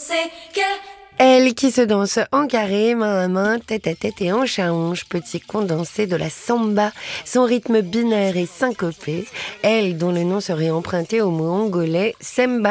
c'est que... Elle qui se danse en carré, main à main, tête à tête et hanche à hanche, petit condensé de la samba, son rythme binaire et syncopé, elle dont le nom serait emprunté au mot angolais semba.